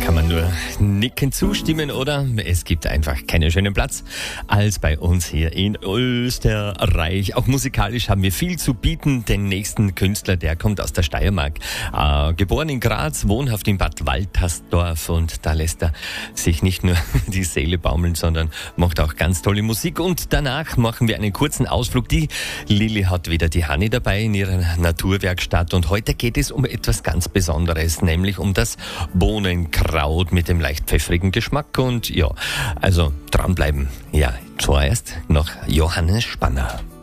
kann man nur nickend zustimmen, oder? Es gibt einfach keinen schönen Platz als bei uns hier in Österreich. Auch musikalisch haben wir viel zu bieten. Den nächsten Künstler, der kommt aus der Steiermark. Geboren in Graz, wohnhaft in Bad Waltersdorf, und da lässt er sich nicht nur die Seele baumeln, sondern macht auch ganz tolle Musik. Und danach machen wir einen kurzen Ausflug. Die Lilly hat wieder die Hanni dabei in ihrer Naturwerkstatt, und heute geht es um etwas ganz Besonderes, nämlich um das Bohnenkraut mit dem leicht pfeffrigen Geschmack. Und ja, also dranbleiben. Ja, zuerst noch Johannes Spanner.